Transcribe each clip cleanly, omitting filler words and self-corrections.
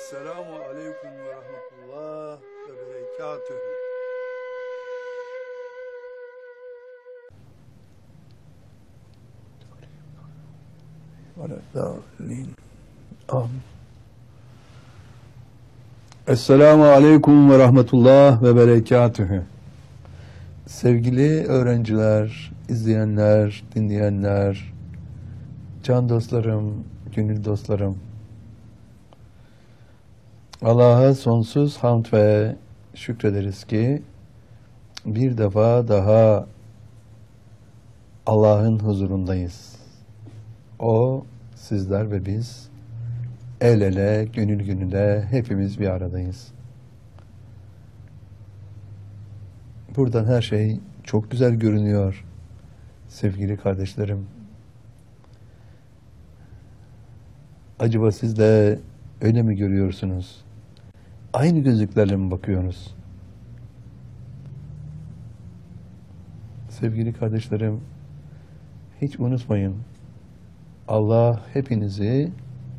Esselamu Aleyküm ve Rahmetullah ve Berekatühü. Amin. Esselamu Aleyküm ve Rahmetullah ve Berekatühü. Sevgili öğrenciler, izleyenler, dinleyenler, can dostlarım, gönül dostlarım, Allah'a sonsuz hamd ve şükrederiz ki bir defa daha Allah'ın huzurundayız. O, sizler ve biz el ele, gönül gönüle hepimiz bir aradayız. Buradan her şey çok güzel görünüyor sevgili kardeşlerim. Acaba siz de öyle mi görüyorsunuz? Aynı gözlüklerle mi bakıyorsunuz? Sevgili kardeşlerim, hiç unutmayın. Allah hepinizi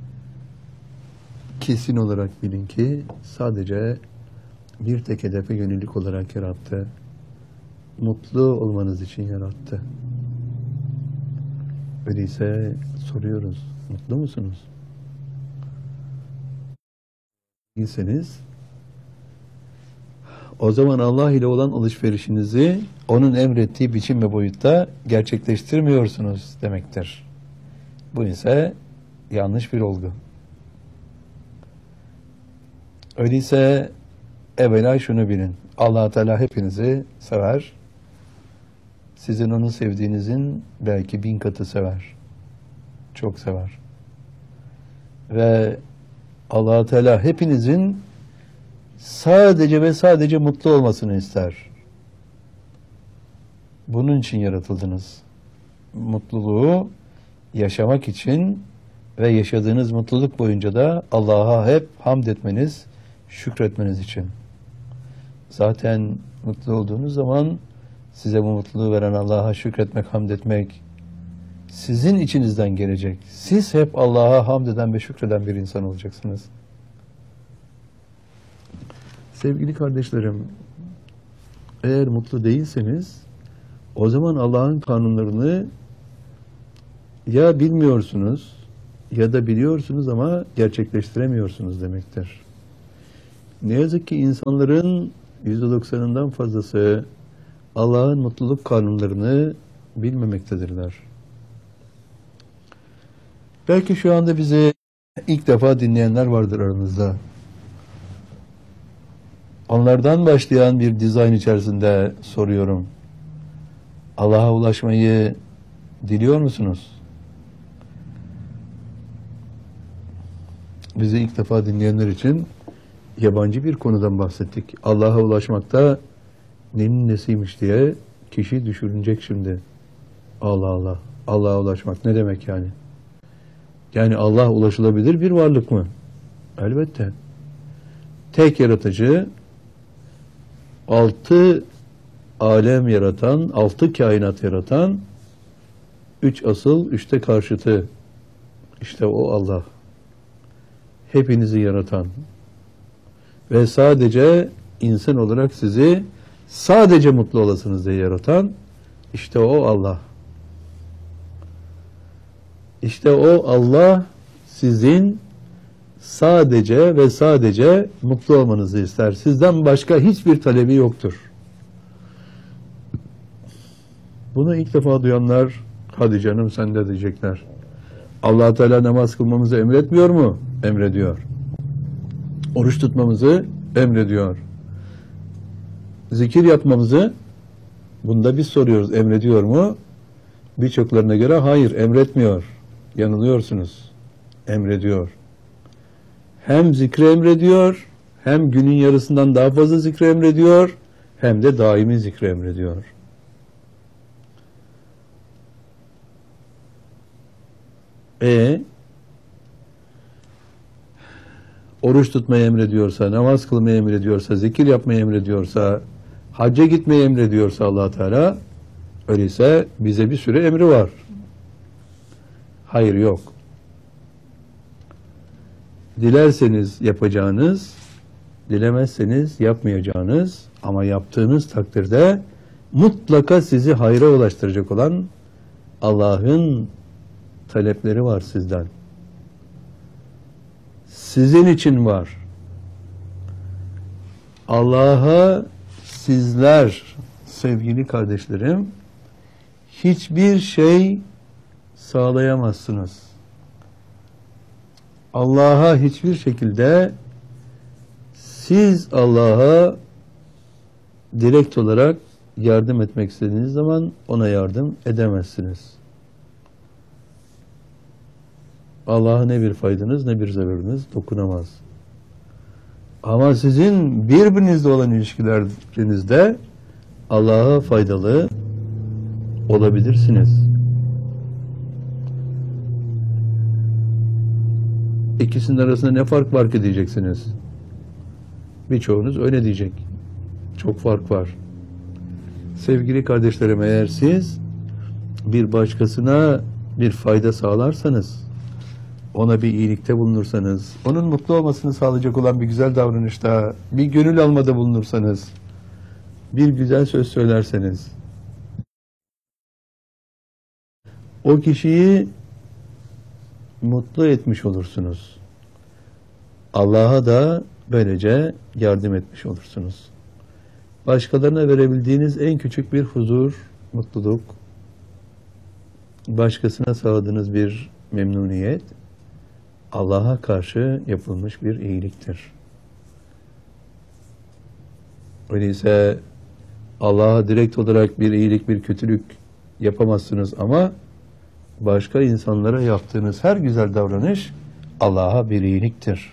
kesin olarak bilin ki sadece bir tek hedefe yönelik olarak yarattı. Mutlu olmanız için yarattı. Öyleyse soruyoruz, mutlu musunuz? Değilseniz, o zaman Allah ile olan alışverişinizi onun emrettiği biçim ve boyutta gerçekleştirmiyorsunuz demektir. Bu ise yanlış bir olgu. Öyleyse evvela şunu bilin. Allah Teala hepinizi sever. Sizin onu sevdiğinizin belki 1000 katı sever. Çok sever. Ve Allah Teala hepinizin sadece ve sadece mutlu olmasını ister. Bunun için yaratıldınız. Mutluluğu yaşamak için ve yaşadığınız mutluluk boyunca da Allah'a hep hamd etmeniz, şükretmeniz için. Zaten mutlu olduğunuz zaman size bu mutluluğu veren Allah'a şükretmek, hamd etmek sizin içinizden gelecek. Siz hep Allah'a hamd eden ve şükreden bir insan olacaksınız. Sevgili kardeşlerim, eğer mutlu değilseniz o zaman Allah'ın kanunlarını ya bilmiyorsunuz ya da biliyorsunuz ama gerçekleştiremiyorsunuz demektir. Ne yazık ki insanların %90'ından fazlası Allah'ın mutluluk kanunlarını bilmemektedirler. Belki şu anda bizi ilk defa dinleyenler vardır aramızda. Onlardan başlayan bir dizayn içerisinde soruyorum. Allah'a ulaşmayı diliyor musunuz? Bizi ilk defa dinleyenler için yabancı bir konudan bahsettik. Allah'a ulaşmakta neyin nesiymiş diye kişi düşünecek şimdi. Allah Allah. Allah'a ulaşmak ne demek yani? Yani Allah ulaşılabilir bir varlık mı? Elbette. Tek yaratıcı, 6 alem yaratan, 6 kainat yaratan, 3 asıl, 3'te karşıtı. İşte o Allah. Hepinizi yaratan ve sadece insan olarak sizi sadece mutlu olasınız diye yaratan, işte o Allah. İşte o Allah sizin sadece ve sadece mutlu olmanızı ister. Sizden başka hiçbir talebi yoktur. Bunu ilk defa duyanlar, hadi canım sen de diyecekler. Allah Teala namaz kılmamızı emretmiyor mu? Emrediyor. Oruç tutmamızı emrediyor. Zikir yapmamızı, bunda biz soruyoruz, emrediyor mu? Birçoklarına göre hayır, emretmiyor. Yanılıyorsunuz. Emrediyor. Hem zikri emrediyor, hem günün yarısından daha fazla zikri emrediyor, hem de daimi zikri emrediyor. Oruç tutmayı emrediyorsa, namaz kılmayı emrediyorsa, zikir yapmayı emrediyorsa, hacca gitmeyi emrediyorsa Allah Teala, öyleyse bize bir sürü emri var. Hayır yok. Dilerseniz yapacağınız, dilemezseniz yapmayacağınız ama yaptığınız takdirde mutlaka sizi hayra ulaştıracak olan Allah'ın talepleri var sizden. Sizin için var. Allah'a sizler sevgili kardeşlerim hiçbir şey sağlayamazsınız. Allah'a hiçbir şekilde siz Allah'a direkt olarak yardım etmek istediğiniz zaman ona yardım edemezsiniz. Allah'a ne bir faydanız ne bir zararınız dokunamaz. Ama sizin birbirinizle olan ilişkilerinizde Allah'a faydalı olabilirsiniz. İkisinin arasında ne fark var ki diyeceksiniz. Birçoğunuz öyle diyecek. Çok fark var. Sevgili kardeşlerim, eğer siz bir başkasına bir fayda sağlarsanız, ona bir iyilikte bulunursanız, onun mutlu olmasını sağlayacak olan bir güzel davranışta, bir gönül almada bulunursanız, bir güzel söz söylerseniz, o kişiyi mutlu etmiş olursunuz. Allah'a da böylece yardım etmiş olursunuz. Başkalarına verebildiğiniz en küçük bir huzur, mutluluk, başkasına sağladığınız bir memnuniyet, Allah'a karşı yapılmış bir iyiliktir. Öyleyse Allah'a direkt olarak bir iyilik, bir kötülük yapamazsınız ama başka insanlara yaptığınız her güzel davranış Allah'a bir iyiliktir.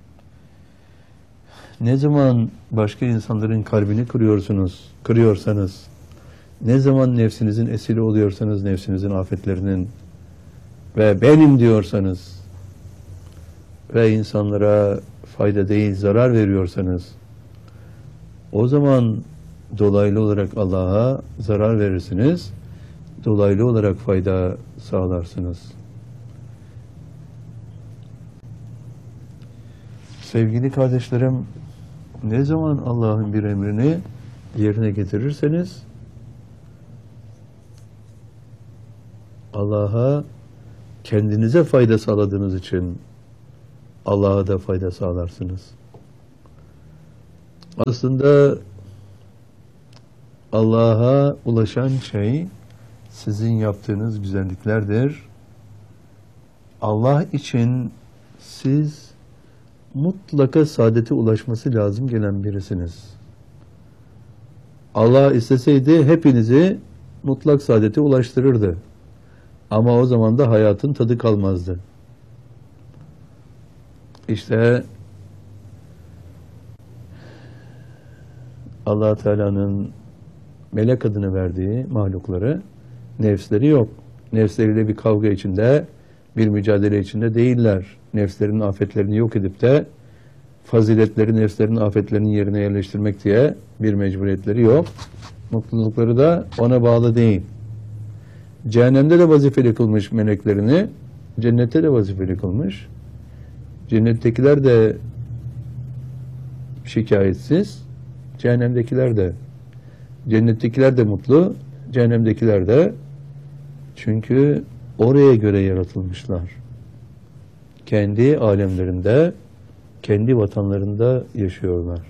Ne zaman başka insanların kalbini kırıyorsanız, ne zaman nefsinizin esiri oluyorsanız, nefsinizin afetlerinin ve benim diyorsanız ve insanlara fayda değil zarar veriyorsanız, o zaman dolaylı olarak Allah'a zarar verirsiniz, dolaylı olarak fayda sağlarsınız. Sevgili kardeşlerim, ne zaman Allah'ın bir emrini yerine getirirseniz, Allah'a kendinize fayda sağladığınız için Allah'a da fayda sağlarsınız. Aslında Allah'a ulaşan şey sizin yaptığınız güzelliklerdir. Allah için siz mutlaka saadete ulaşması lazım gelen birisiniz. Allah isteseydi hepinizi mutlak saadete ulaştırırdı. Ama o zaman da hayatın tadı kalmazdı. İşte Allah Teala'nın melek adını verdiği mahlukları, nefsleri yok. Nefsleriyle bir kavga içinde, bir mücadele içinde değiller. Nefslerin afetlerini yok edip de faziletleri nefslerin afetlerinin yerine yerleştirmek diye bir mecburiyetleri yok. Mutlulukları da ona bağlı değil. Cehennemde de vazifeli kılmış meleklerini, cennette de vazifeli kılmış. Cennettekiler de şikayetsiz, cehennemdekiler de, cennettekiler de mutlu, cehennemdekiler de, çünkü oraya göre yaratılmışlar. Kendi alemlerinde, kendi vatanlarında yaşıyorlar.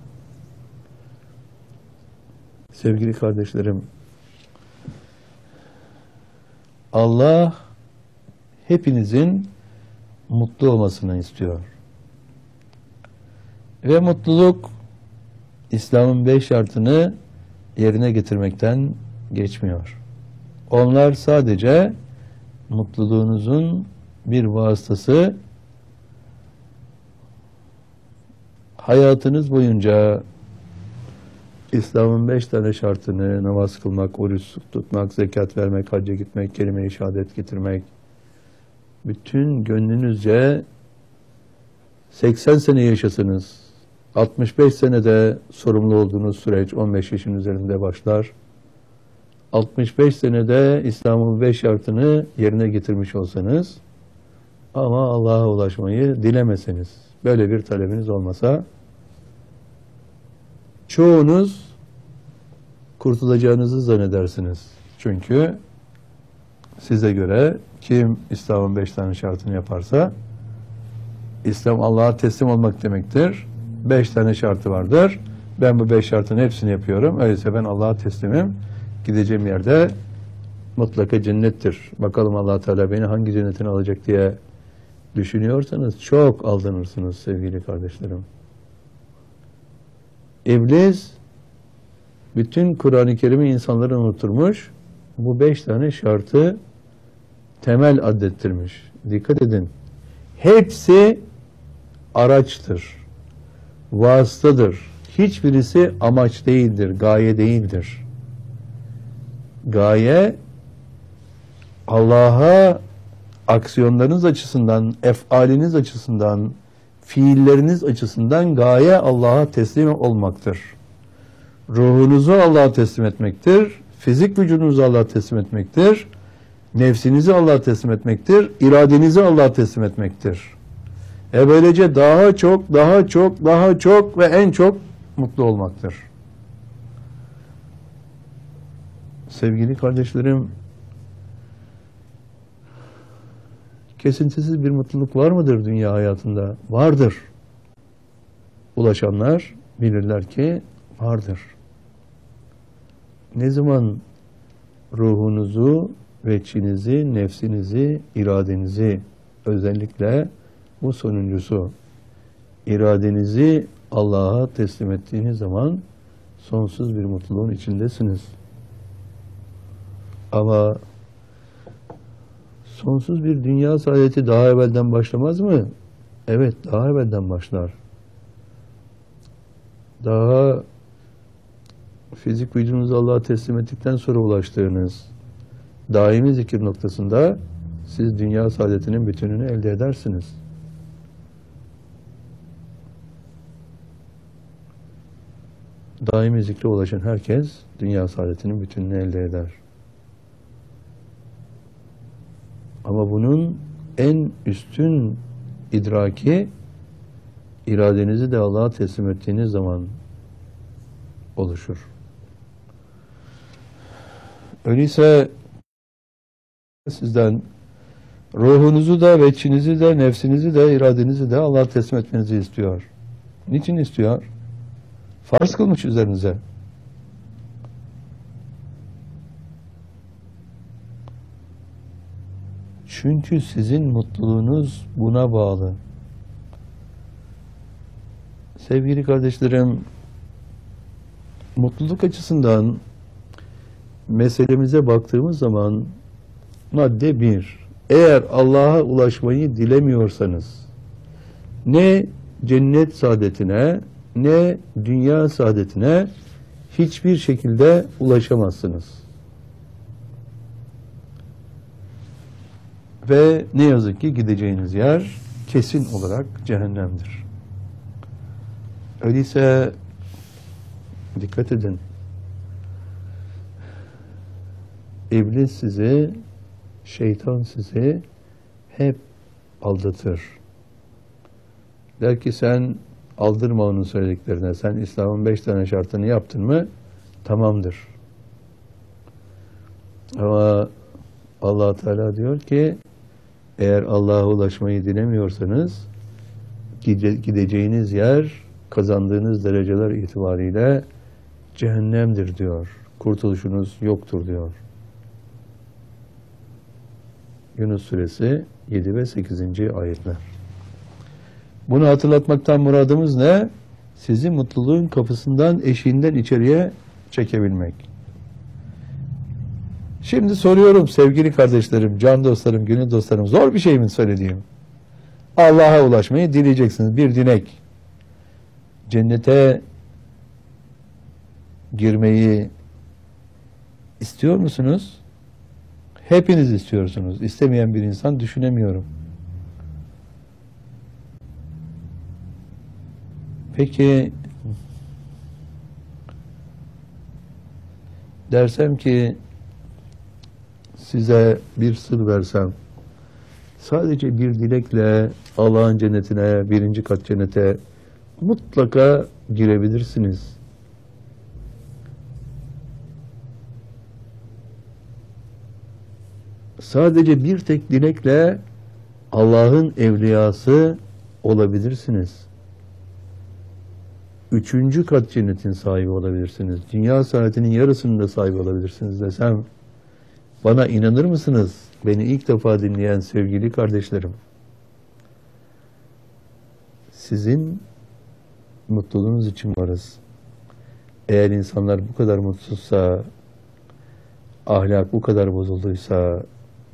Sevgili kardeşlerim, Allah hepinizin mutlu olmasını istiyor. Ve mutluluk İslam'ın 5 şartını yerine getirmekten geçmiyor. Onlar sadece mutluluğunuzun bir vasıtası. Hayatınız boyunca İslam'ın 5 tane şartını, namaz kılmak, oruç tutmak, zekat vermek, hacca gitmek, kelime-i şehadet getirmek, bütün gönlünüzce 80 sene yaşasınız, 65 senede sorumlu olduğunuz süreç 15 yaşın üzerinde başlar. 65 senede İslam'ın 5 şartını yerine getirmiş olsanız, Ama Allah'a ulaşmayı dilemeseniz, böyle bir talebiniz olmasa, çoğunuz kurtulacağınızı zannedersiniz. Çünkü size göre kim İslam'ın 5 tane şartını yaparsa, İslam Allah'a teslim olmak demektir. 5 tane şartı vardır. Ben bu 5 şartın hepsini yapıyorum. Öyleyse ben Allah'a teslimim. Gideceğim yerde mutlaka cennettir. Bakalım Allah Teala beni hangi cennetine alacak diye düşünüyorsanız çok aldanırsınız sevgili kardeşlerim. İblis bütün Kur'an-ı Kerim'i insanları unutturmuş. Bu 5 tane şartı temel addettirmiş. Dikkat edin. Hepsi araçtır. Vasıtadır. Hiçbirisi amaç değildir. Gaye değildir. Gaye Allah'a aksiyonlarınız açısından, efaliniz açısından, fiilleriniz açısından gaye Allah'a teslim olmaktır. Ruhunuzu Allah'a teslim etmektir. Fizik vücudunuzu Allah'a teslim etmektir. Nefsinizi Allah'a teslim etmektir. İradenizi Allah'a teslim etmektir. Böylece daha çok, daha çok, daha çok ve en çok mutlu olmaktır. Sevgili kardeşlerim, kesintisiz bir mutluluk var mıdır dünya hayatında? Vardır. Ulaşanlar bilirler ki vardır. Ne zaman ruhunuzu, veçinizi, nefsinizi, iradenizi, özellikle bu sonuncusu, iradenizi Allah'a teslim ettiğiniz zaman sonsuz bir mutluluğun içindesiniz. Ama sonsuz bir dünya saadeti daha evvelden başlamaz mı? Evet, daha evvelden başlar. Daha fizik vücudunuzu Allah'a teslim ettikten sonra ulaştığınız daimi zikir noktasında siz dünya saadetinin bütününü elde edersiniz. Daimi zikre ulaşan herkes dünya saadetinin bütününü elde eder. Ama bunun en üstün idraki iradenizi de Allah'a teslim ettiğiniz zaman oluşur. Öyleyse sizden ruhunuzu da, veçinizi de, nefsinizi de, iradenizi de Allah'a teslim etmenizi istiyor. Niçin istiyor? Farz kılmış üzerinize. Çünkü sizin mutluluğunuz buna bağlı. Sevgili kardeşlerim, mutluluk açısından meselemize baktığımız zaman madde 1. Eğer Allah'a ulaşmayı dilemiyorsanız ne cennet saadetine ne dünya saadetine hiçbir şekilde ulaşamazsınız. Ve ne yazık ki gideceğiniz yer kesin olarak cehennemdir. Öyleyse dikkat edin. İblis sizi, şeytan sizi hep aldatır. Der ki sen aldırma onun söylediklerine. Sen İslam'ın 5 tane şartını yaptın mı? Tamamdır. Ama Allah Teala diyor ki eğer Allah'a ulaşmayı dilemiyorsanız gideceğiniz yer kazandığınız dereceler itibariyle cehennemdir diyor. Kurtuluşunuz yoktur diyor. Yunus Suresi 7 ve 8. ayetler. Bunu hatırlatmaktan muradımız ne? Sizi mutluluğun kapısından, eşiğinden içeriye çekebilmek. Şimdi soruyorum sevgili kardeşlerim, can dostlarım, gönül dostlarım, zor bir şey mi söylediğim? Allah'a ulaşmayı dileyeceksiniz. Bir dilek. Cennete girmeyi istiyor musunuz? Hepiniz istiyorsunuz. İstemeyen bir insan düşünemiyorum. Peki dersem ki size bir sır versem, Sadece bir dilekle Allah'ın cennetine, birinci kat cennete mutlaka girebilirsiniz. Sadece bir tek dilekle Allah'ın evliyası olabilirsiniz. Üçüncü kat cennetin sahibi olabilirsiniz. Dünya saadetinin yarısının da sahibi olabilirsiniz desem, bana inanır mısınız? Beni ilk defa dinleyen sevgili kardeşlerim. Sizin mutluluğunuz için varız. Eğer insanlar bu kadar mutsuzsa, ahlak bu kadar bozulduysa,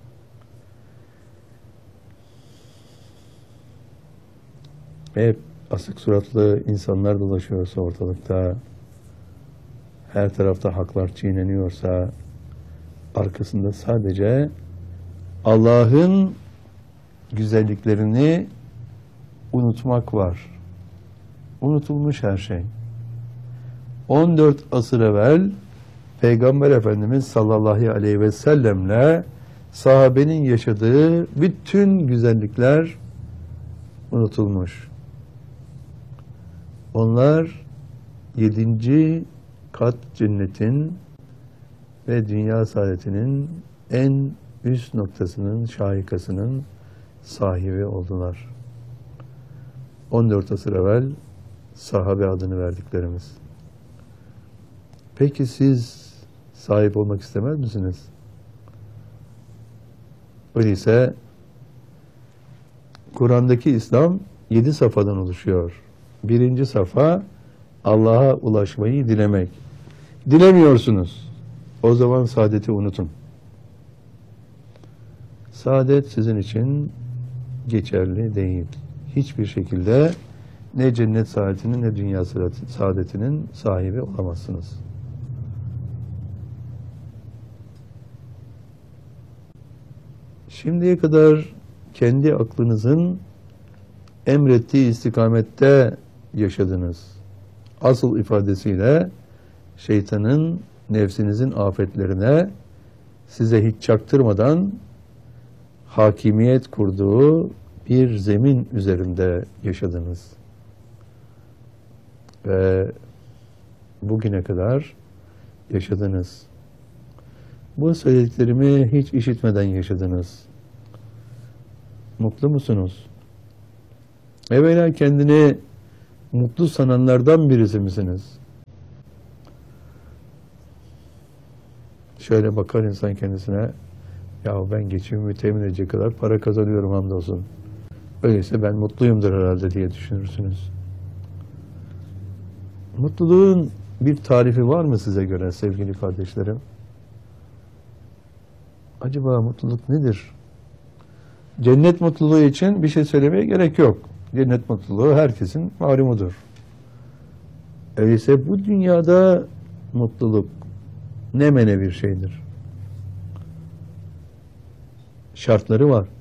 hep asık suratlı insanlar dolaşıyorsa ortalıkta, her tarafta haklar çiğneniyorsa, arkasında sadece Allah'ın güzelliklerini unutmak var. Unutulmuş her şey. 14 asır evvel Peygamber Efendimiz sallallahu aleyhi ve sellemle sahabenin yaşadığı bütün güzellikler unutulmuş. Onlar 7. kat cennetin ve dünya saadetinin en üst noktasının, şahikasının sahibi oldular. 14 asır evvel sahabe adını verdiklerimiz. Peki siz sahip olmak istemez misiniz? Öyleyse Kur'an'daki İslam 7 safhadan oluşuyor. Birinci safa Allah'a ulaşmayı dilemek. Dilemiyorsunuz. O zaman saadeti unutun. Saadet sizin için geçerli değil. Hiçbir şekilde ne cennet saadetinin ne dünya saadetinin sahibi olamazsınız. Şimdiye kadar kendi aklınızın emrettiği istikamette yaşadınız. Asıl ifadesiyle şeytanın nefsinizin afetlerine size hiç çaktırmadan hakimiyet kurduğu bir zemin üzerinde yaşadınız. Ve bugüne kadar yaşadınız. Bu söylediklerimi hiç işitmeden yaşadınız. Mutlu musunuz? Evvela kendini mutlu sananlardan birisi misiniz? Şöyle bakar insan kendisine, ya ben geçimimi temin edecek kadar para kazanıyorum hamdolsun. Öyleyse ben mutluyumdur herhalde diye düşünürsünüz. Mutluluğun bir tarifi var mı size göre sevgili kardeşlerim? Acaba mutluluk nedir? Cennet mutluluğu için bir şey söylemeye gerek yok. Cennet mutluluğu herkesin malumudur. Öyleyse bu dünyada mutluluk ne mene bir şeydir. Şartları var.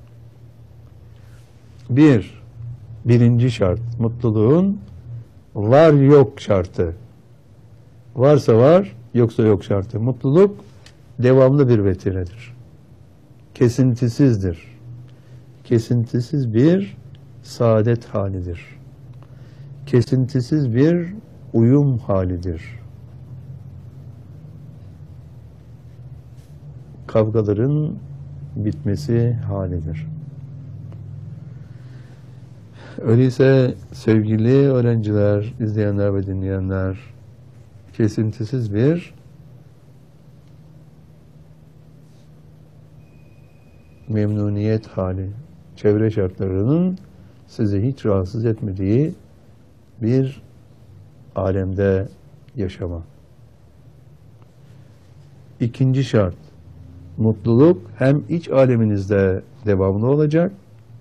Birinci şart, mutluluğun var yok şartı. Varsa var, yoksa yok şartı. Mutluluk devamlı bir vetiredir. Kesintisizdir. Kesintisiz bir saadet halidir. Kesintisiz bir uyum halidir. Kavgaların bitmesi halidir. Öyleyse sevgili öğrenciler, izleyenler ve dinleyenler, kesintisiz bir memnuniyet hali, çevre şartlarının sizi hiç rahatsız etmediği bir alemde yaşama. İkinci şart, mutluluk hem iç aleminizde devamlı olacak,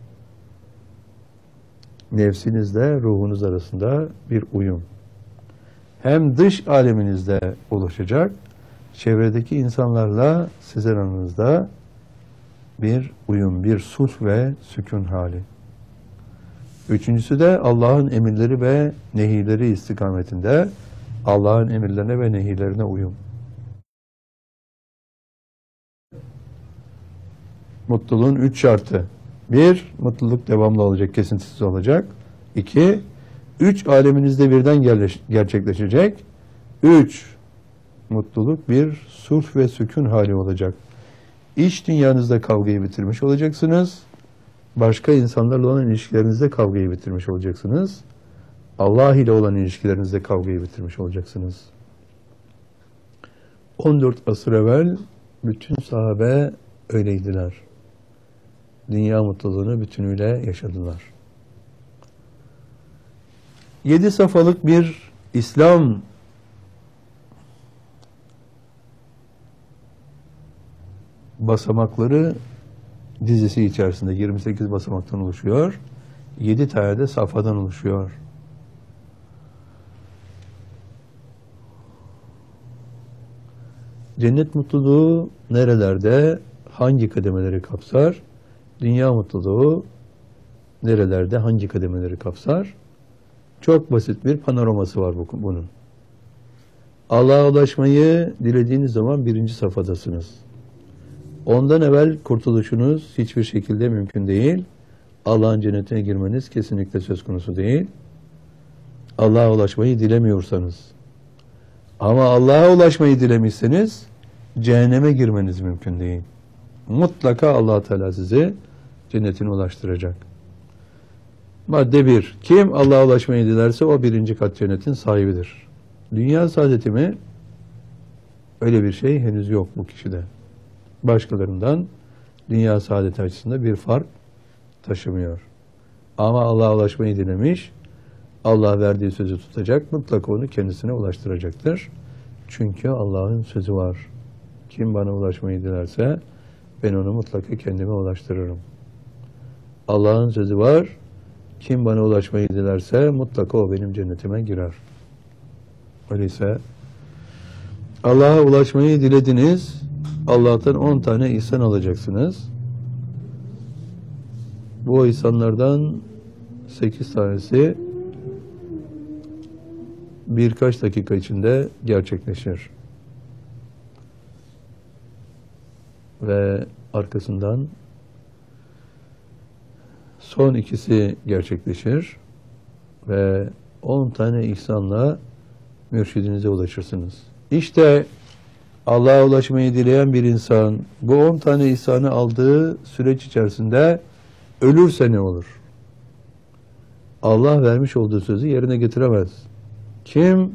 nefsinizle ruhunuz arasında bir uyum. Hem dış aleminizde ulaşacak, çevredeki insanlarla sizin aranızda bir uyum, bir sulh ve sükun hali. Üçüncüsü de Allah'ın emirleri ve nehirleri istikametinde Allah'ın emirlerine ve nehirlerine uyum. Mutluluğun 3 şartı. Bir, mutluluk devamlı olacak, kesintisiz olacak. İki, üç aleminizde birden gerçekleşecek. Üç, mutluluk bir sulh ve sükun hali olacak. İç dünyanızda kavgayı bitirmiş olacaksınız. Başka insanlarla olan ilişkilerinizde kavgayı bitirmiş olacaksınız. Allah ile olan ilişkilerinizde kavgayı bitirmiş olacaksınız. 14 asır evvel bütün sahabe öyleydiler. Dünya mutluluğunu bütünüyle yaşadılar. 7 safhalık bir İslam basamakları dizisi içerisinde 28 basamaktan oluşuyor. 7 tane de safhadan oluşuyor. Cennet mutluluğu nerelerde, hangi kademeleri kapsar? Dünya mutluluğu nerelerde, hangi kademeleri kapsar? Çok basit bir panoraması var bunun. Allah'a ulaşmayı dilediğiniz zaman 1. safhadasınız. Ondan evvel kurtuluşunuz hiçbir şekilde mümkün değil. Allah'ın cennetine girmeniz kesinlikle söz konusu değil. Allah'a ulaşmayı dilemiyorsanız. Ama Allah'a ulaşmayı dilemişseniz cehenneme girmeniz mümkün değil. Mutlaka Allah Teala sizi cennetine ulaştıracak. Madde 1. Kim Allah'a ulaşmayı dilerse o 1. kat cennetin sahibidir. Dünya saadeti mi? Öyle bir şey henüz yok bu kişide. Başkalarından dünya saadeti açısından bir fark taşımıyor. Ama Allah'a ulaşmayı dilemiş, Allah verdiği sözü tutacak, mutlaka onu kendisine ulaştıracaktır. Çünkü Allah'ın sözü var. Kim bana ulaşmayı dilerse ben onu mutlaka kendime ulaştırırım. Allah'ın sözü var. Kim bana ulaşmayı dilerse mutlaka o benim cennetime girer. Öyleyse Allah'a ulaşmayı dilediniz. Allah'tan 10 tane ihsan alacaksınız. Bu ihsanlardan 8 tanesi birkaç dakika içinde gerçekleşir. Ve arkasından son ikisi gerçekleşir ve 10 tane ihsanla mürşidinize ulaşırsınız. İşte Allah'a ulaşmayı dileyen bir insan bu 10 tane ihsanı aldığı süreç içerisinde ölürse ne olur? Allah vermiş olduğu sözü yerine getiremez. Kim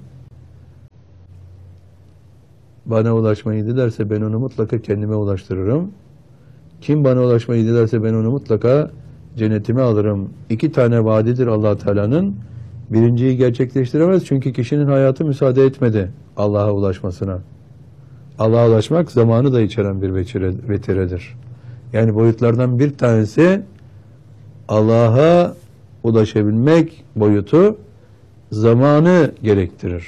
bana ulaşmayı dilerse ben onu mutlaka kendime ulaştırırım. Kim bana ulaşmayı dilerse ben onu mutlaka cennetime alırım. 2 tane vaadidir Allah Teala'nın. Birinciyi gerçekleştiremez çünkü kişinin hayatı müsaade etmedi Allah'a ulaşmasına. Allah'a ulaşmak zamanı da içeren bir vetiredir. Yani boyutlardan bir tanesi Allah'a ulaşabilmek boyutu zamanı gerektirir.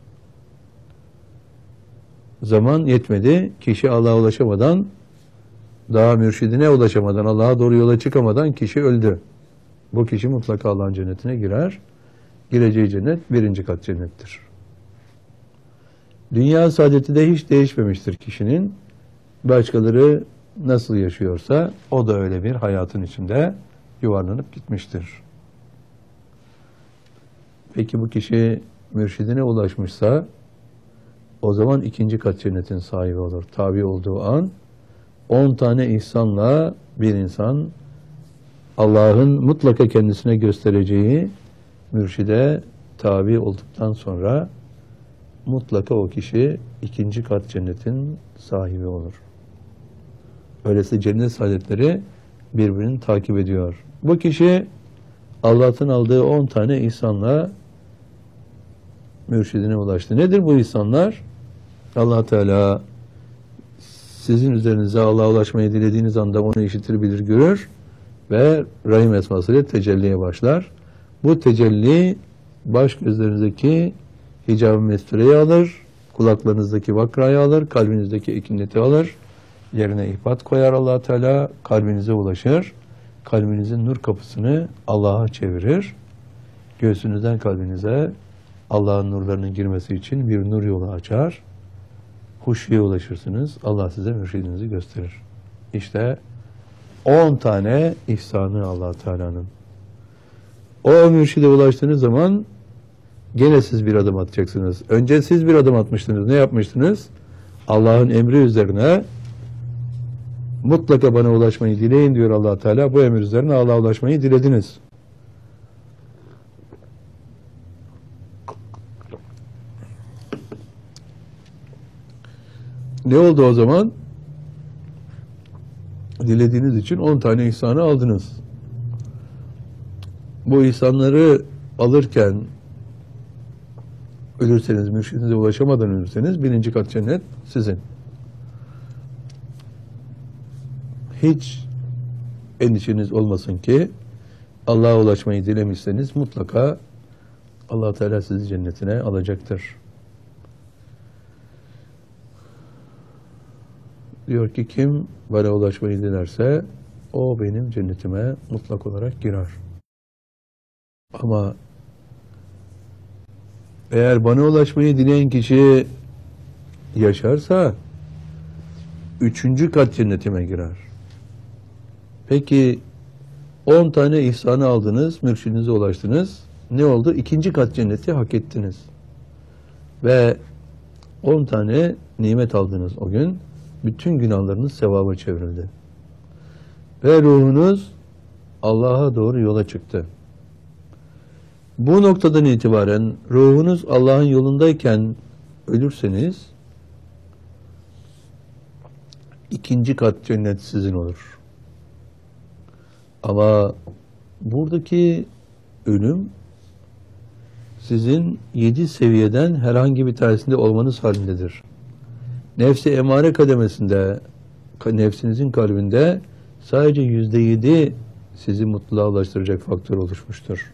Zaman yetmedi. Kişi Allah'a ulaşamadan, daha mürşidine ulaşamadan, Allah'a doğru yola çıkamadan kişi öldü. Bu kişi mutlaka Allah'ın cennetine girer. Gireceği cennet 1. kat cennettir. Dünya saadeti de hiç değişmemiştir kişinin. Başkaları nasıl yaşıyorsa o da öyle bir hayatın içinde yuvarlanıp gitmiştir. Peki bu kişi mürşidine ulaşmışsa o zaman 2. kat cennetin sahibi olur. Tabi olduğu an 10 tane ihsanla bir insan Allah'ın mutlaka kendisine göstereceği mürşide tabi olduktan sonra mutlaka o kişi 2. kat cennetin sahibi olur. Öyleyse cennet saadetleri birbirini takip ediyor. Bu kişi Allah'tan aldığı 10 tane ihsanla mürşidine ulaştı. Nedir bu ihsanlar? Allah Teala sizin üzerinize Allah'a ulaşmayı dilediğiniz anda onu işitir, bilir, görür ve Rahim esmasıyla tecelliye başlar. Bu tecelli baş gözlerinizdeki hicab-ı mestureyi alır, kulaklarınızdaki vakrayı alır, kalbinizdeki ekineti alır, yerine ihbat koyar Allah Teala, kalbinize ulaşır, kalbinizin nur kapısını Allah'a çevirir, göğsünüzden kalbinize Allah'ın nurlarının girmesi için bir nur yolu açar, huşuya ulaşırsınız, Allah size mürşidinizi gösterir. İşte 10 tane ihsanı Allah Teala'nın. O mürşide ulaştığınız zaman gene siz bir adım atacaksınız. Önce siz bir adım atmıştınız. Ne yapmıştınız? Allah'ın emri üzerine mutlaka bana ulaşmayı dileyin diyor Allah Teala. Bu emir üzerine Allah'a ulaşmayı dilediniz. Ne oldu o zaman? Dilediğiniz için 10 tane ihsanı aldınız. Bu ihsanları alırken ölürseniz, mürşidinize ulaşamadan ölürseniz 1. kat cennet sizin. Hiç endişeniz olmasın ki Allah'a ulaşmayı dilemişseniz mutlaka Allah Teala sizi cennetine alacaktır. Diyor ki kim bana ulaşmayı dilerse o benim cennetime mutlak olarak girer. Ama eğer bana ulaşmayı dileyen kişi yaşarsa 3. kat cennetime girer. Peki 10 tane ihsanı aldınız, mürşidinize ulaştınız. Ne oldu? 2. kat cenneti hak ettiniz. Ve 10 tane nimet aldınız o gün. Bütün günahlarınız sevaba çevrildi. Ve ruhunuz Allah'a doğru yola çıktı. Bu noktadan itibaren ruhunuz Allah'ın yolundayken ölürseniz 2. kat cennet sizin olur. Ama buradaki ölüm sizin 7 seviyeden herhangi bir tanesinde olmanız halindedir. Nefsi emare kademesinde, nefsinizin kalbinde sadece %7 sizi mutluluğa ulaştıracak faktör oluşmuştur.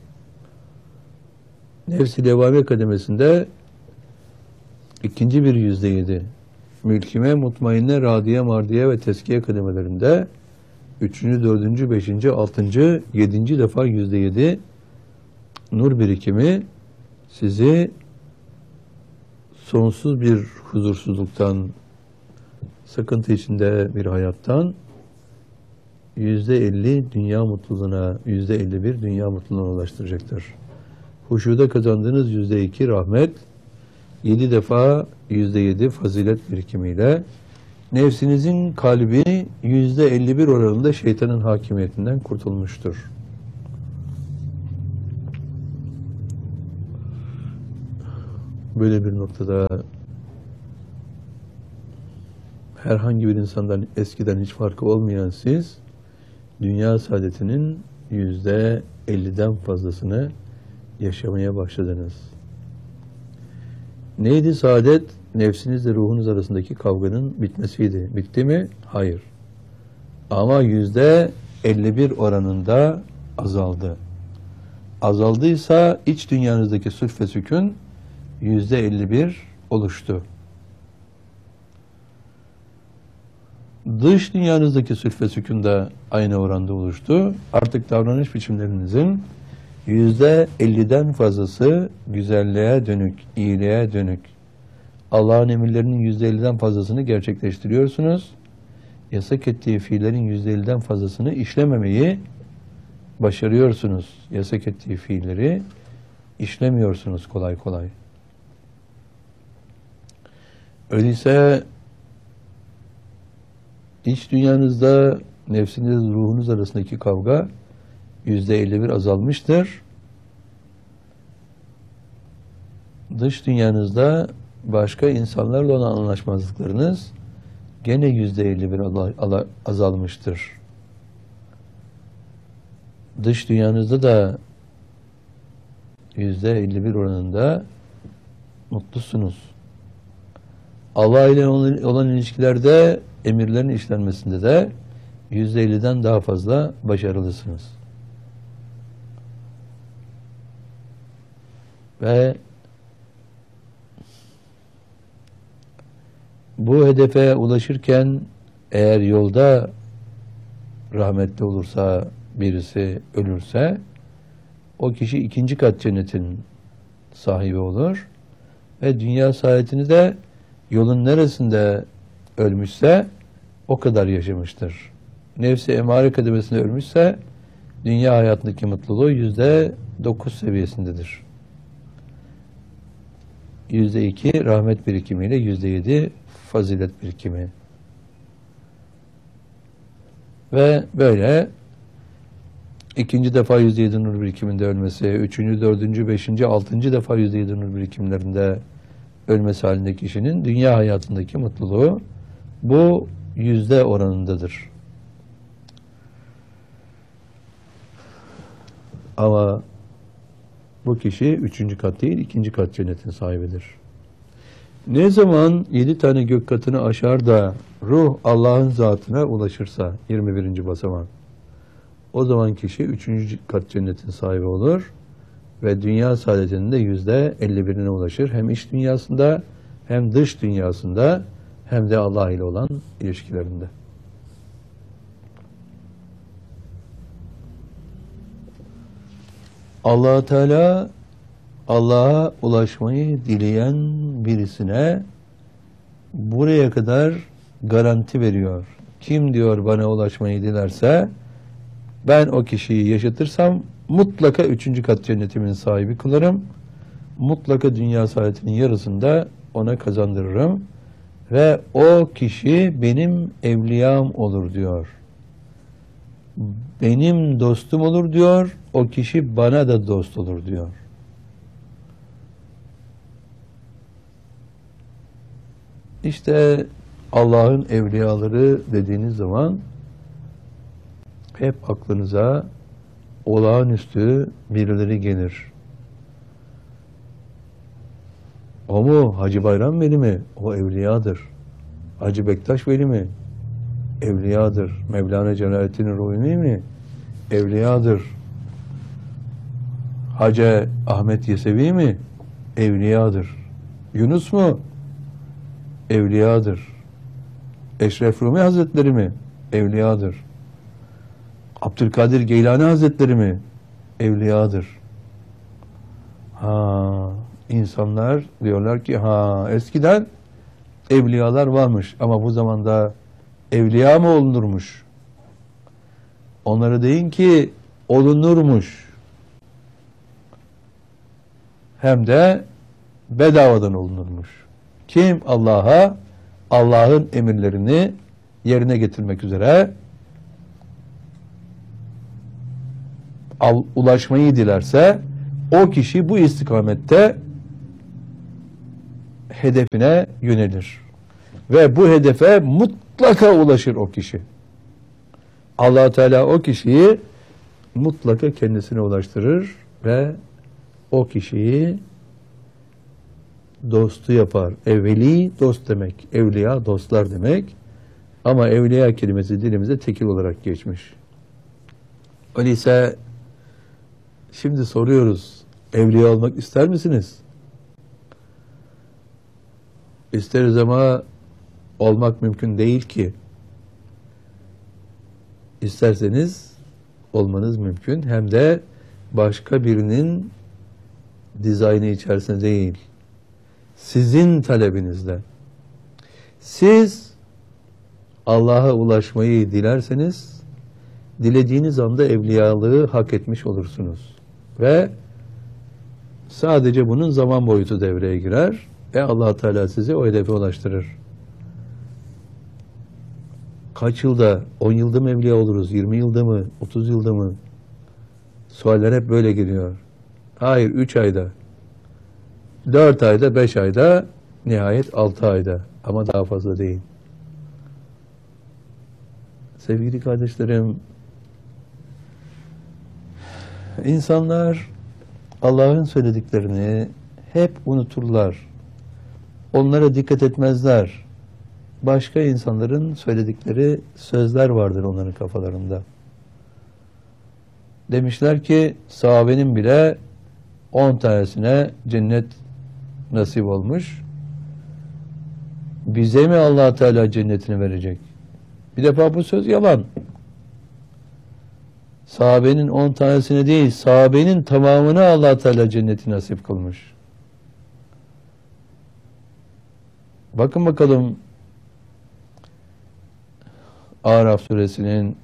Nefs-i levvame kademesinde ikinci bir %7, mülkime, mutmainne, radiye, mardiye ve teskiye kademelerinde 3., 4., 5., 6., 7. defa %7 nur birikimi sizi sonsuz bir huzursuzluktan, sıkıntı içinde bir hayattan %50 dünya mutluluğuna, %51 dünya mutluluğuna ulaştıracaktır. Huşuda kazandığınız %2 rahmet, 7 defa %7 fazilet birikimiyle nefsinizin kalbi %51 oranında şeytanın hakimiyetinden kurtulmuştur. Böyle bir noktada herhangi bir insandan eskiden hiç farkı olmayan siz, dünya saadetinin %50'den fazlasını yaşamaya başladınız. Neydi saadet? Nefsinizle ruhunuz arasındaki kavganın bitmesiydi. Bitti mi? Hayır. Ama %51 oranında azaldı. Azaldıysa iç dünyanızdaki sülf ve sükun %51 oluştu. Dış dünyanızdaki sülf ve sükun da aynı oranda oluştu. Artık davranış biçimlerinizin %50'den fazlası güzelliğe dönük, iyiliğe dönük. Allah'ın emirlerinin %50'den fazlasını gerçekleştiriyorsunuz. Yasak ettiği fiillerin %50'den fazlasını işlememeyi başarıyorsunuz. Yasak ettiği fiilleri işlemiyorsunuz kolay kolay. Öyleyse iç dünyanızda nefsiniz, ruhunuz arasındaki kavga %51 azalmıştır. Dış dünyanızda başka insanlarla olan anlaşmazlıklarınız gene %51 azalmıştır. Dış dünyanızda da %51 oranında mutlusunuz. Allah ile olan ilişkilerde, emirlerin işlenmesinde de %50'den daha fazla başarılısınız. Ve bu hedefe ulaşırken eğer yolda rahmetli olursa, birisi ölürse, o kişi 2. kat cennetin sahibi olur ve dünya saadetini de yolun neresinde ölmüşse o kadar yaşamıştır. nefsi emare kademesinde ölmüşse dünya hayatındaki mutluluğu %9 seviyesindedir. %2 rahmet birikimiyle %7 fazilet birikimi. Ve böyle ikinci defa %7 nur birikiminde ölmesi, üçüncü, dördüncü, beşinci, altıncı defa %7 nur birikimlerinde ölmesi halindeki kişinin dünya hayatındaki mutluluğu bu yüzde oranındadır. Ama bu kişi üçüncü kat değil, ikinci kat cennetin sahibidir. Ne zaman 7 tane gök katını aşar da ruh Allah'ın zatına ulaşırsa 21. basamak, o zaman kişi 3. kat cennetin sahibi olur ve dünya saadetinin de %51'ine ulaşır. Hem iç dünyasında, hem dış dünyasında, hem de Allah ile olan ilişkilerinde. Allah Teala Allah'a ulaşmayı dileyen birisine buraya kadar garanti veriyor. Kim diyor bana ulaşmayı dilerse ben o kişiyi yaşatırsam mutlaka 3. kat cennetimin sahibi kılarım. Mutlaka dünya saadetinin yarısını da ona kazandırırım. Ve o kişi benim evliyam olur diyor. Benim dostum olur diyor. O kişi bana da dost olur diyor. İşte Allah'ın evliyaları dediğiniz zaman hep aklınıza olağanüstü birileri gelir. O mu? Hacı Bayram Veli mi? O evliyadır. Hacı Bektaş Veli mi? Evliyadır. Mevlana Celaleddin Rumi mi? Evliyadır. Hacı Ahmet Yesevi mi? Evliyadır. Yunus mu? Evliyadır. Eşref Rumi Hazretleri mi? Evliyadır. Abdülkadir Geylani Hazretleri mi? Evliyadır. İnsanlar diyorlar ki eskiden evliyalar varmış ama bu zamanda evliya mı olunurmuş? Onlara deyin ki olunurmuş. Hem de bedavadan olunurmuş. Kim Allah'a, Allah'ın emirlerini yerine getirmek üzere ulaşmayı dilerse o kişi bu istikamette hedefine yönelir. Ve bu hedefe mutlaka ulaşır o kişi. Allah Teala o kişiyi mutlaka kendisine ulaştırır ve o kişiyi dostu yapar. Evveli dost demek. Evliya dostlar demek. Ama evliya kelimesi dilimize tekil olarak geçmiş. Öyleyse şimdi soruyoruz. Evliya olmak ister misiniz? İsteriz ama olmak mümkün değil ki. İsterseniz olmanız mümkün. Hem de başka birinin dizaynı içerisinde değil. Sizin talebinizde. Siz Allah'a ulaşmayı dilerseniz dilediğiniz anda evliyalığı hak etmiş olursunuz. Ve sadece bunun zaman boyutu devreye girer ve Allah Teala sizi o hedefe ulaştırır. Kaç yılda, 10 yılda mı evliya oluruz, 20 yılda mı, 30 yılda mı? Sualler hep böyle geliyor. Hayır, 3 ayda, 4 ayda, 5 ayda, nihayet 6 ayda. Ama daha fazla değil. Sevgili kardeşlerim, insanlar Allah'ın söylediklerini hep unuturlar. Onlara dikkat etmezler. Başka insanların söyledikleri sözler vardır onların kafalarında. Demişler ki sahabenin bile 10 tanesine cennet nasip olmuş. Bize mi Allah Teala cennetini verecek? Bir defa bu söz yalan. Sahabenin 10 tanesine değil, sahabenin tamamına Allah Teala cenneti nasip kılmış. Bakın bakalım Araf suresinin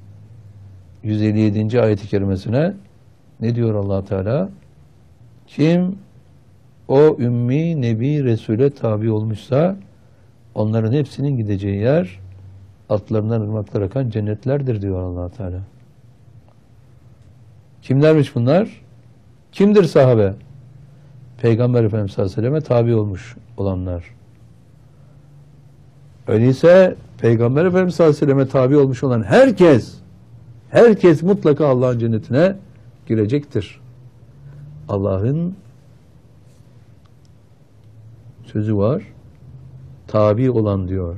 157. ayet-i kerimesine ne diyor Allah Teala? Kim o ümmi nebi Resul'e tabi olmuşsa onların hepsinin gideceği yer altlarından ırmaklar akan cennetlerdir diyor Allah Teala. Kimlermiş bunlar? Kimdir sahabe? Peygamber Efendimiz sallallahu aleyhi ve selleme tabi olmuş olanlar. Öyleyse Peygamber Efendimiz sallallahu aleyhi ve selleme tabi olmuş olan herkes mutlaka Allah'ın cennetine girecektir. Allah'ın sözü var. Tabi olan diyor.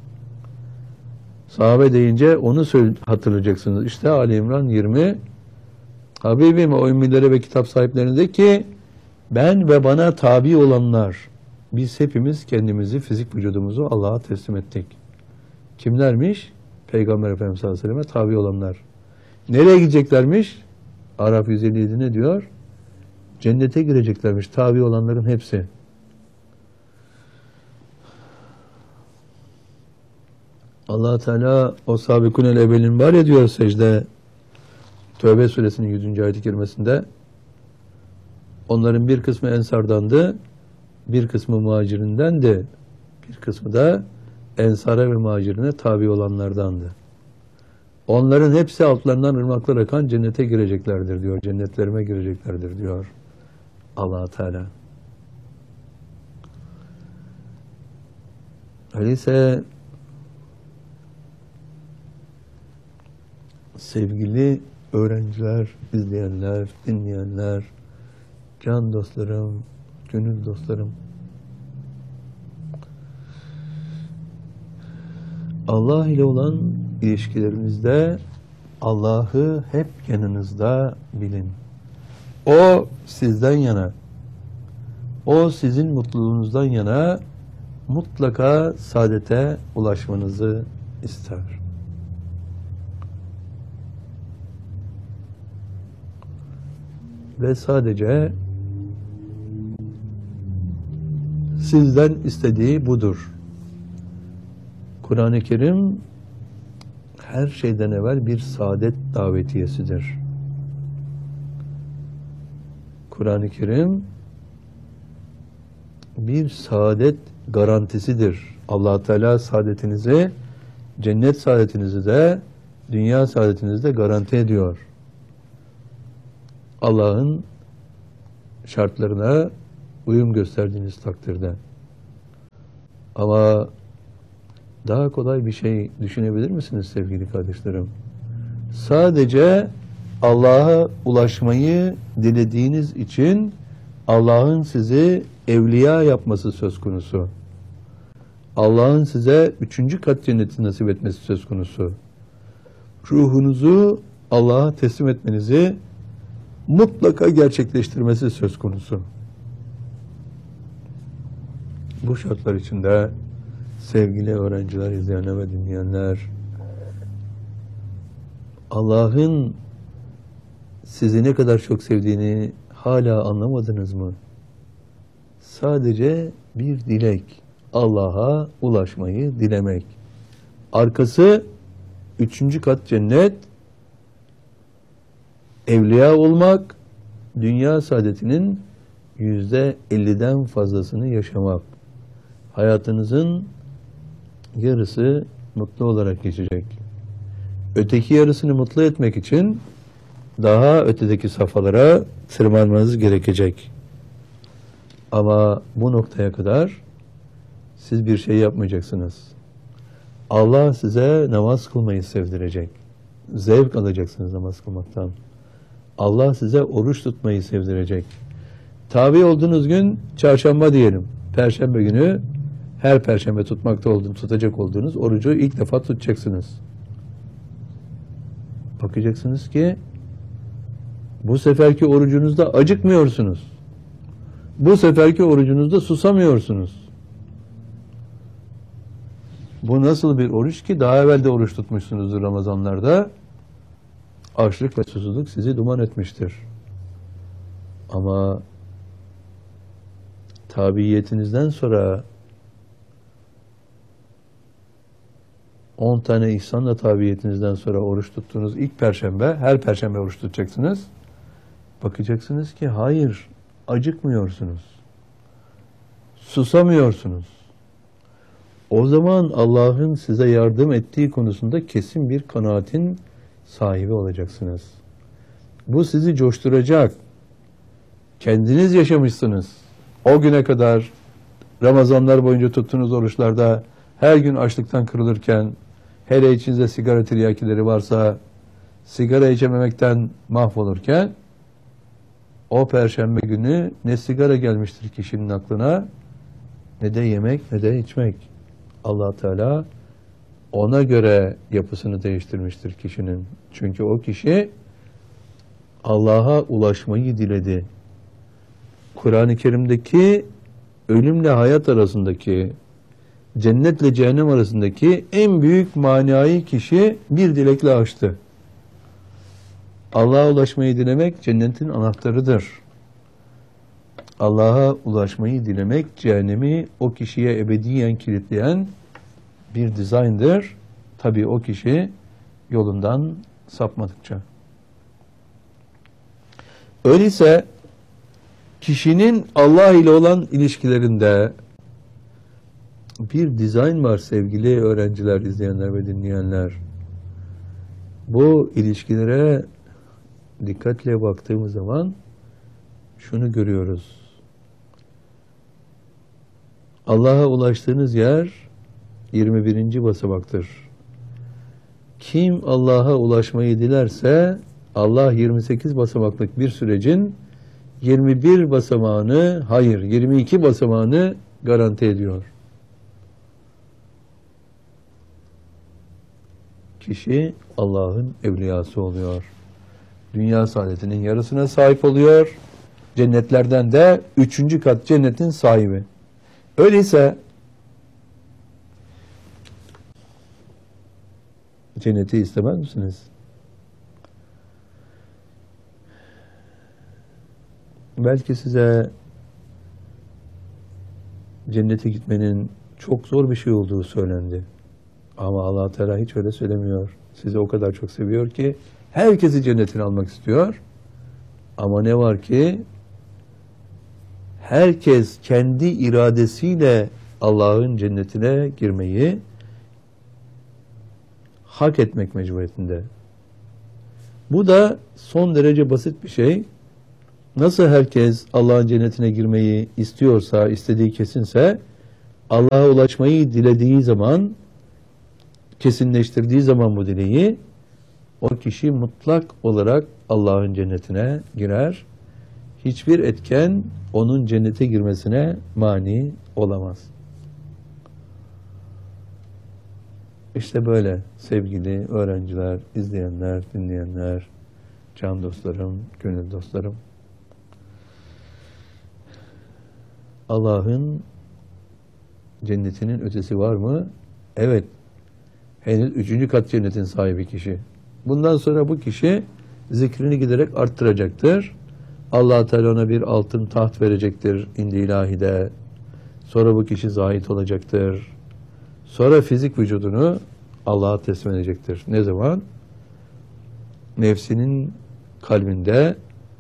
Sahabe deyince onu hatırlayacaksınız. İşte Ali İmran 20. Habibim o ümmilere ve kitap sahiplerine de ki ben ve bana tabi olanlar, biz hepimiz kendimizi, fizik vücudumuzu Allah'a teslim ettik. Kimlermiş? Peygamber Efendimiz sallallahu aleyhi ve selleme tabi olanlar. Nereye gideceklermiş? Araf 157 ne diyor? Cennete gireceklermiş tabi olanların hepsi. Allah Teala o sabikunel evvelin var ya diyor secde Tövbe suresinin 100. ayet-i kerimesinde onların bir kısmı ensardandı, bir kısmı muhacirindendi, bir kısmı da ensara ve muhacirine tabi olanlardandı. Onların hepsi altlarından ırmaklar akan cennete gireceklerdir diyor. Cennetlerime gireceklerdir diyor Allah Teala. Öyleyse sevgili öğrenciler, izleyenler, dinleyenler, can dostlarım, gönül dostlarım, Allah ile olan ilişkilerinizde Allah'ı hep yanınızda bilin. O sizden yana, o sizin mutluluğunuzdan yana mutlaka saadete ulaşmanızı ister. Ve sadece sizden istediği budur. Kur'an-ı Kerim her şeyden evvel bir saadet davetiyesidir. Kur'an-ı Kerim bir saadet garantisidir. Allah Teala saadetinizi, cennet saadetinizi de, dünya saadetinizi de garanti ediyor. Allah'ın şartlarına uyum gösterdiğiniz takdirde. Ama daha kolay bir şey düşünebilir misiniz sevgili kardeşlerim? Sadece Allah'a ulaşmayı dilediğiniz için Allah'ın sizi evliya yapması söz konusu. Allah'ın size 3. kat cenneti nasip etmesi söz konusu. Ruhunuzu Allah'a teslim etmenizi mutlaka gerçekleştirmesi söz konusu. Bu şartlar içinde sevgili öğrenciler, izleyenler ve dinleyenler, Allah'ın sizi ne kadar çok sevdiğini hala anlamadınız mı? Sadece bir dilek, Allah'a ulaşmayı dilemek. Arkası 3. kat cennet, evliya olmak, dünya saadetinin %50'den fazlasını yaşamak. Hayatınızın yarısı mutlu olarak geçecek. Öteki yarısını mutlu etmek için daha ötedeki safhalara tırmanmanız gerekecek. Ama bu noktaya kadar siz bir şey yapmayacaksınız. Allah size namaz kılmayı sevdirecek. Zevk alacaksınız namaz kılmaktan. Allah size oruç tutmayı sevdirecek. Tabi olduğunuz gün çarşamba diyelim. Perşembe günü her perşembe tutacak olduğunuz orucu ilk defa tutacaksınız. Bakacaksınız ki bu seferki orucunuzda acıkmıyorsunuz. Bu seferki orucunuzda susamıyorsunuz. Bu nasıl bir oruç ki daha evvel de oruç tutmuşsunuzdur Ramazanlarda. Açlık ve susuzluk sizi duman etmiştir. Ama tabiiyetinizden sonra 10 tane ihsanla tabiyetinizden sonra oruç tuttuğunuz ilk perşembe, her perşembe oruç tutacaksınız. Bakacaksınız ki hayır, acıkmıyorsunuz. Susamıyorsunuz. O zaman Allah'ın size yardım ettiği konusunda kesin bir kanaatin sahibi olacaksınız. Bu sizi coşturacak. Kendiniz yaşamışsınız. O güne kadar Ramazanlar boyunca tuttuğunuz oruçlarda her gün açlıktan kırılırken, hele içinizde sigara tiryakileri varsa sigara içememekten mahvolurken, o perşembe günü ne sigara gelmiştir kişinin aklına, ne de yemek ne de içmek. Allah Teala ona göre yapısını değiştirmiştir kişinin. Çünkü o kişi Allah'a ulaşmayı diledi. Kur'an-ı Kerim'deki ölümle hayat arasındaki, cennetle cehennem arasındaki en büyük manayı kişi bir dilekle açtı. Allah'a ulaşmayı dilemek cennetin anahtarıdır. Allah'a ulaşmayı dilemek cehennemi o kişiye ebediyen kilitleyen bir dizayndır. Tabii o kişi yolundan sapmadıkça. Öyleyse kişinin Allah ile olan ilişkilerinde bir dizayn var sevgili öğrenciler, izleyenler ve dinleyenler. Bu ilişkilere dikkatle baktığımız zaman şunu görüyoruz. Allah'a ulaştığınız yer 21. basamaktır. Kim Allah'a ulaşmayı dilerse Allah 28 basamaklık bir sürecin 21 basamağını, hayır 22 basamağını garanti ediyor. Kişi Allah'ın evliyası oluyor. Dünya saadetinin yarısına sahip oluyor. Cennetlerden de 3. kat cennetin sahibi. Öyleyse cenneti istemez misiniz? Belki size cennete gitmenin çok zor bir şey olduğu söylendi. Ama Allah Teala hiç öyle söylemiyor. Sizi o kadar çok seviyor ki herkesi cennetine almak istiyor. Ama ne var ki herkes kendi iradesiyle Allah'ın cennetine girmeyi hak etmek mecburiyetinde. Bu da son derece basit bir şey. Nasıl herkes Allah'ın cennetine girmeyi istiyorsa, istediği kesinse, Allah'a ulaşmayı dilediği zaman, kesinleştirdiği zaman bu dileği, o kişi mutlak olarak Allah'ın cennetine girer. Hiçbir etken onun cennete girmesine mani olamaz. İşte böyle sevgili öğrenciler, izleyenler, dinleyenler, can dostlarım, gönül dostlarım. Allah'ın cennetinin ötesi var mı? Evet. Henüz 3. kat cennetin sahibi kişi. Bundan sonra bu kişi zikrini giderek arttıracaktır. Allah Teala ona bir altın taht verecektir indi ilahide. Sonra bu kişi zahit olacaktır. Sonra fizik vücudunu Allah'a teslim edecektir. Ne zaman? Nefsinin kalbinde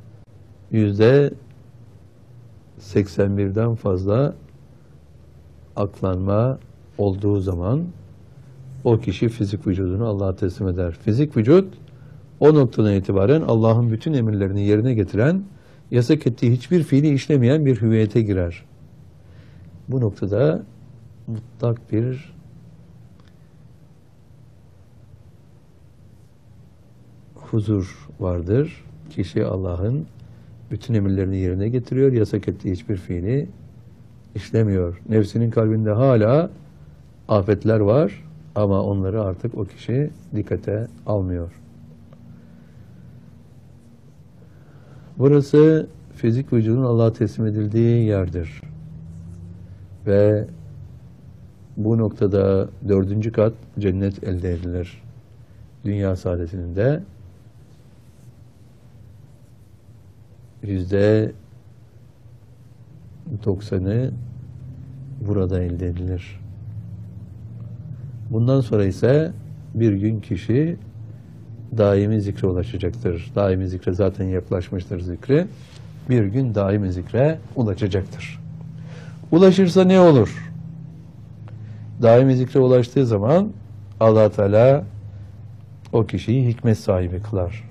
%81'den fazla aklanma olduğu zaman o kişi fizik vücudunu Allah'a teslim eder. Fizik vücut o noktadan itibaren Allah'ın bütün emirlerini yerine getiren, yasak ettiği hiçbir fiili işlemeyen bir hüviyete girer. Bu noktada mutlak bir huzur vardır. Kişi Allah'ın bütün emirlerini yerine getiriyor, yasak ettiği hiçbir fiili işlemiyor. Nefsinin kalbinde hala afetler var ama onları artık o kişi dikkate almıyor. Burası fizik vücudun Allah'a teslim edildiği yerdir. Ve bu noktada 4. kat cennet elde edilir. Dünya saadetinin de %90'ı burada elde edilir. Bundan sonra ise bir gün kişi daimi zikre ulaşacaktır. Daimi zikre zaten yaklaşmıştır zikri. Bir gün daimi zikre ulaşacaktır. Ulaşırsa ne olur? Daimi zikre ulaştığı zaman Allah Teala o kişiyi hikmet sahibi kılar.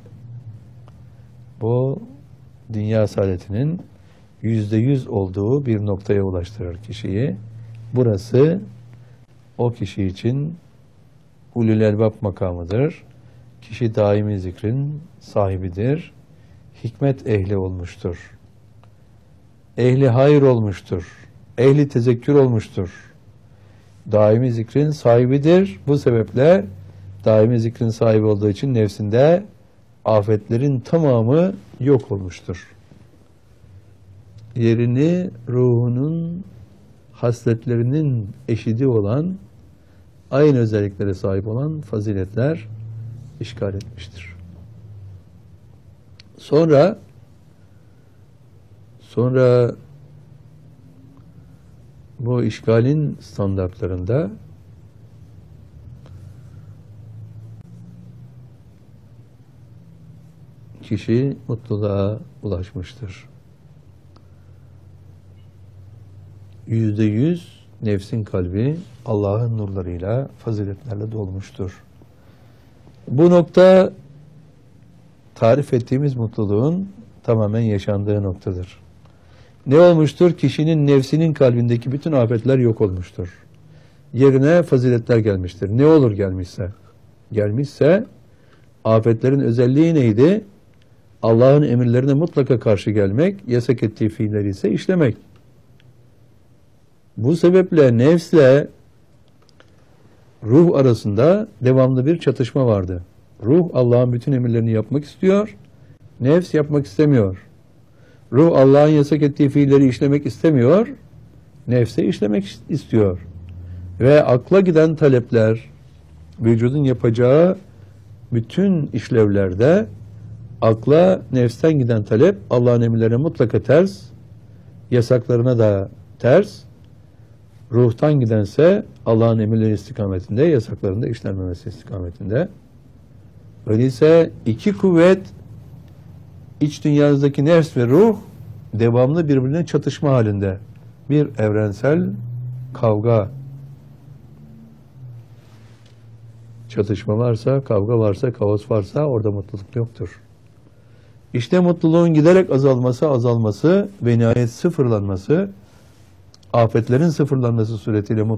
Bu dünya saadetinin %100 olduğu bir noktaya ulaştırır kişiyi. Burası o kişi için ulul elbab makamıdır. Kişi daimi zikrin sahibidir. Hikmet ehli olmuştur. Ehli hayır olmuştur. Ehli tezekkür olmuştur. Daimi zikrin sahibidir. Bu sebeple daimi zikrin sahibi olduğu için nefsinde afetlerin tamamı yok olmuştur. Yerini ruhunun hasletlerinin eşidi olan, aynı özelliklere sahip olan faziletler işgal etmiştir. Sonra bu işgalin standartlarında kişi mutluluğa ulaşmıştır. %100 nefsin kalbi Allah'ın nurlarıyla, faziletlerle dolmuştur. Bu nokta tarif ettiğimiz mutluluğun tamamen yaşandığı noktadır. Ne olmuştur? Kişinin nefsinin kalbindeki bütün afetler yok olmuştur. Yerine faziletler gelmiştir. Ne olur gelmişse? Gelmişse afetlerin özelliği neydi? Allah'ın emirlerine mutlaka karşı gelmek, yasak ettiği fiilleri ise işlemek. Bu sebeple nefsle ruh arasında devamlı bir çatışma vardı. Ruh Allah'ın bütün emirlerini yapmak istiyor, nefs yapmak istemiyor. Ruh Allah'ın yasak ettiği fiilleri işlemek istemiyor, nefse işlemek istiyor. Ve akla giden talepler, vücudun yapacağı bütün işlevlerde akla, nefsten giden talep Allah'ın emirlerine mutlaka ters, yasaklarına da ters. Ruhtan gidense Allah'ın emirleri istikametinde, yasaklarında işlenmemesi istikametinde. Öyleyse iki kuvvet, iç dünyanızdaki nefs ve ruh devamlı birbirine çatışma halinde. Bir evrensel kavga. Çatışma varsa, kavga varsa, kaos varsa orada mutluluk yoktur. İşte mutluluğun giderek azalması ve nihayet sıfırlanması, afetlerin sıfırlanması suretiyle